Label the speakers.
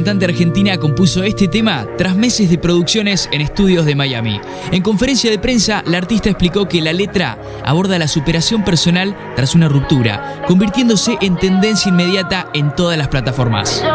Speaker 1: cantante argentina compuso este tema tras meses de producciones en estudios de Miami. En conferencia de prensa, la artista explicó que la letra aborda la superación personal tras una ruptura, convirtiéndose en tendencia inmediata en todas las plataformas.